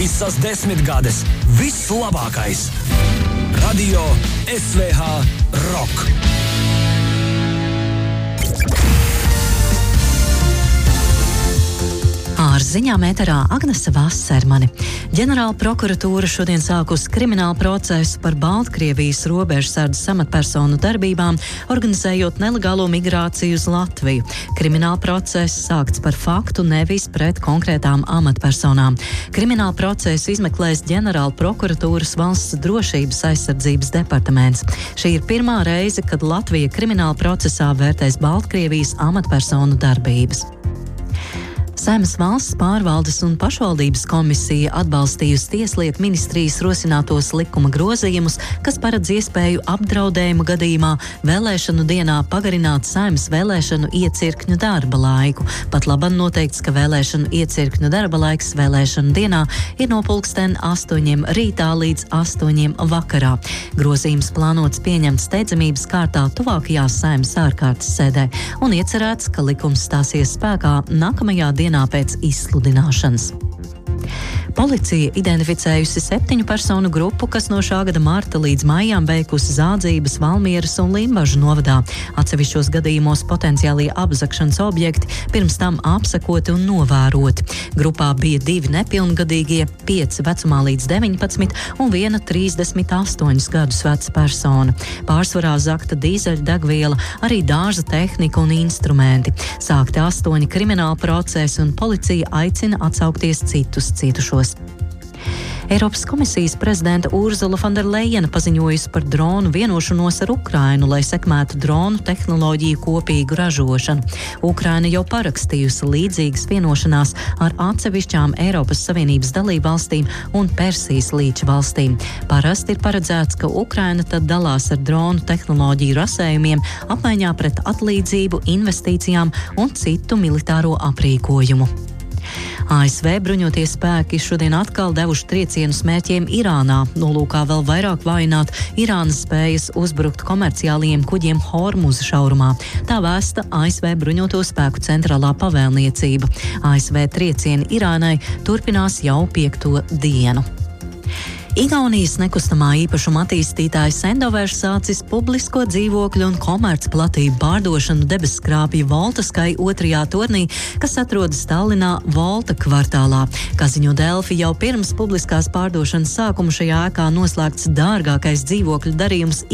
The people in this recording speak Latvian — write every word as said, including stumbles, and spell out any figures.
Visas desmitgades viss labākais. Radio S V H Rock. Ar ziņām ēterā Agnese Vasermani. Ģenerāla prokuratūra šodien sākus kriminālu procesu par Baltkrievijas robežsardzes amatpersonu darbībām, organizējot nelegālo migrāciju uz Latviju. Krimināla process sākts par faktu, nevis pret konkrētām amatpersonām. Krimināla procesu izmeklēs Ģenerāla prokuratūras valsts drošības aizsardzības departaments. Šī ir pirmā reize, kad Latvija krimināla procesā vērtēs Baltkrievijas amatpersonu darbības. Saeimas valsts pārvaldes un pašvaldības komisija atbalstījusi Tieslietu ministrijas rosinātos likuma grozījumus, kas paredz iespēju apdraudējumu gadījumā vēlēšanu dienā pagarināt Saeimas vēlēšanu iecirkņu darba laiku. Pat labam noteikts, ka vēlēšanu iecirkņu darba laiks vēlēšanu dienā ir no pulksten astoņiem rītā līdz astoņiem vakarā. Grozījums plānots pieņemt steidzamības kārtā tuvākajā Saeimas ārkārtas sēdē un iecerēts, ka likums stāsies spēkā nākamajā dienā pēc izsludināšanas. Policija identificējusi septiņu personu grupu, kas no šā gada marta līdz maijām veikusi zādzības Valmieras un Limbažu novadā. Atsevišķos gadījumos potenciālie apzakšanas objekti pirms tam apsekoti un novēroti. Grupā bija divi nepilngadīgie, pieci vecumā līdz deviņpadsmit un viena trīsdesmit astoņus gadus veca persona. Pārsvarā zakta dīzeļdegviela, arī dārza tehnika un instrumenti. Sākti astoņi krimināli procesi un policija aicina atsaukties citus cietušos. Eiropas komisijas prezidenta Urzula von der Leyena paziņojusi par dronu vienošanos ar Ukrainu, lai sekmētu dronu tehnoloģiju kopīgu ražošanu. Ukraina jau parakstījusi līdzīgas vienošanās ar atsevišķām Eiropas Savienības dalībvalstīm un Persijas līča valstīm. Parasti ir paredzēts, ka Ukraina tad dalās ar dronu tehnoloģiju rasējumiem apmaiņā pret atlīdzību, investīcijām un citu militāro aprīkojumu. A S V bruņotie spēki šodien atkal devuši triecienus mērķiem Irānā, nolūkā vēl vairāk vājināt Irānas spējas uzbrukt komerciālajiem kuģiem Hormuza šaurumā. Tā vēsta A S V bruņoto spēku centrālā pavēlniecība. A S V triecieni Irānai turpinās jau piekto dienu. Igaunijas nekustamā īpašuma attīstītājs Endovers sācis publisko dzīvokļu un komercplatību pārdošanu debesskrāpju Voltaskai otrajā tornī, kas atrodas Tallinā Volta kvartālā. Kā ziņo Delfi, jau pirms publiskās pārdošanas sākuma šajā ēkā noslēgts dārgākais dzīvokļu darījums